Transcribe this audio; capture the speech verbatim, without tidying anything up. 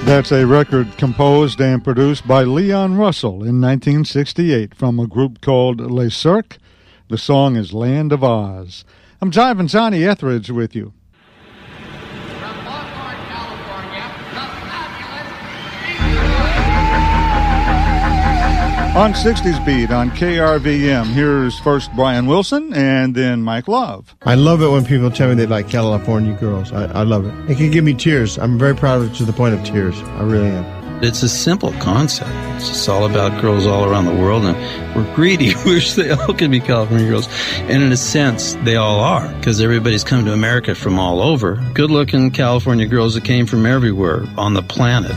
That's a record composed and produced by Leon Russell in nineteen sixty-eight from a group called Les Cirques. The song is Land of Oz. I'm Jive Johnny Etheridge with you. On sixties Beat on K R V M, here's first Brian Wilson and then Mike Love. I love it when people tell me they like California Girls. I, I love it. It can give me tears. I'm very proud of it to the point of tears. I really am. It's a simple concept. It's just all about girls all around the world, and we're greedy. We wish they all could be California girls. And in a sense, they all are, because everybody's come to America from all over. Good-looking California girls that came from everywhere on the planet.